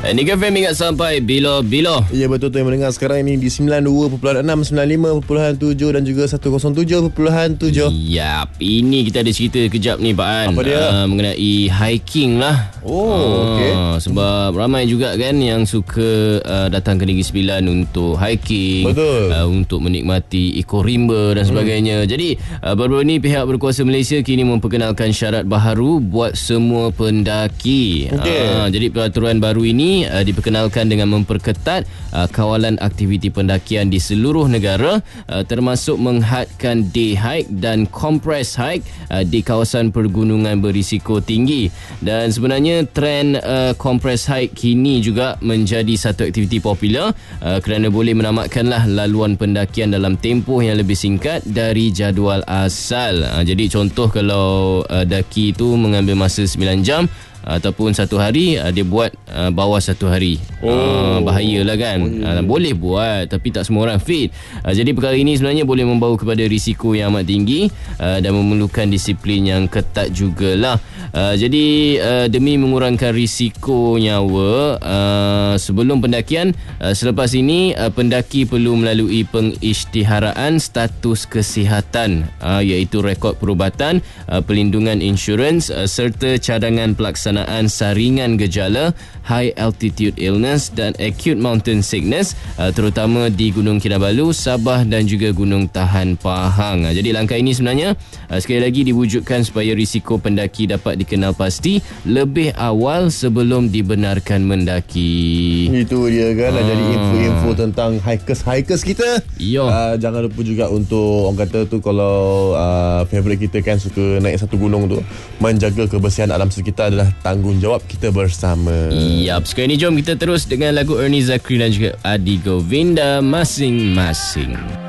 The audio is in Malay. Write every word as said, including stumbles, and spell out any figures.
Nick F M ingat sampai bila-bila. Ya betul tu yang mendengar sekarang ini di sembilan puluh dua perpuluhan enam, sembilan puluh lima perpuluhan tujuh dan juga seratus tujuh perpuluhan tujuh. Yap, ini kita ada cerita kejap ni Pak An. Apa dia? Uh, mengenai hiking lah. Oh, uh, okey. Sebab ramai juga kan yang suka uh, datang ke Negeri Sembilan untuk hiking. Betul. Uh, untuk menikmati ekorimba dan sebagainya. Hmm. Jadi uh, baru-baru ni pihak berkuasa Malaysia kini memperkenalkan syarat baharu buat semua pendaki. Okey. Uh, jadi peraturan baru ini uh, diperkenalkan dengan memperketat uh, kawalan aktiviti pendakian di seluruh negara, uh, termasuk menghadkan day hike dan compress hike uh, di kawasan pergunungan berisiko tinggi. Dan sebenarnya trend uh, compress hike kini juga menjadi satu aktiviti popular uh, kerana boleh menamatkanlah laluan pendakian dalam tempoh yang lebih singkat dari jadual asal. Uh, jadi contoh kalau uh, daki itu mengambil masa sembilan jam ataupun satu hari, uh, dia buat uh, bawah satu hari. Oh. Uh, bahayalah kan. Uh, boleh buat tapi tak semua orang fit. Uh, jadi perkara ini sebenarnya boleh membawa kepada risiko yang amat tinggi uh, dan memerlukan disiplin yang ketat jugalah. Uh, jadi uh, demi mengurangkan risiko nyawa uh, sebelum pendakian, uh, selepas ini uh, pendaki perlu melalui pengisytiharaan status kesihatan, uh, iaitu rekod perubatan, uh, pelindungan insurans uh, serta cadangan pelaksanaan saringan gejala high altitude illness dan acute mountain sickness, uh, terutama di Gunung Kinabalu, Sabah dan juga Gunung Tahan Pahang. Uh, jadi langkah ini sebenarnya uh, sekali lagi diwujudkan supaya risiko pendaki dapat dikenal pasti lebih awal sebelum dibenarkan mendaki. Itu dia kan. Ah. Jadi info-info tentang hikers-hikers kita. Ya. Uh, jangan lupa juga untuk orang kata tu, kalau uh, favourite kita kan suka naik satu gunung tu, menjaga kebersihan alam sekitar adalah tanggungjawab kita bersama. Yap, sekarang ini jom kita terus dengan lagu Ernie Zakri dan juga Adi Govinda, Masing-Masing.